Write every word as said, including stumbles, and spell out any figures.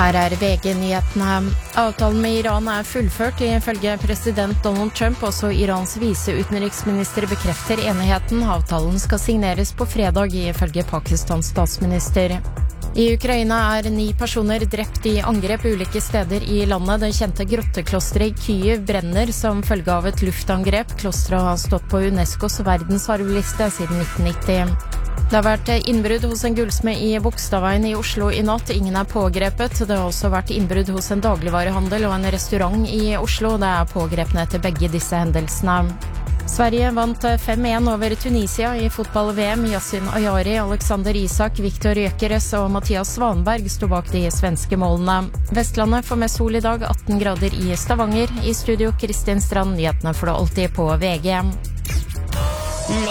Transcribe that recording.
Her er V G-nyhetene. Avtalen med Iran er fullført ifølge president Donald Trump. Også Irans viseutenriksminister bekrefter enigheten. Avtalen skal signeres på fredag ifølge Pakistans statsminister. I Ukraina er ni personer drept i angrep ulike steder i landet. Det kjente grotteklosteret i Kyiv brenner som følge av et luftangrep. Klosteret har stått på UNESCOs verdensarvliste siden nitten nitti. Det har vært innbrudd hos en gullsmed i Bogstadveien i Oslo i natt. Ingen er pågrepet. Det har også vært innbrudd hos en dagligvarehandel og en restaurant i Oslo. Det er pågrepne etter begge disse hendelsene. Sverige vant fem en over Tunisia i fotball-V M. Yasin Ayari, Alexander Isak, Viktor Gyökeres og Mathias Svanberg sto bak de svenske målene. Vestlandet får med sol i dag, atten grader i Stavanger. I studio Kristin Strand, nyhetene får du alltid på V G.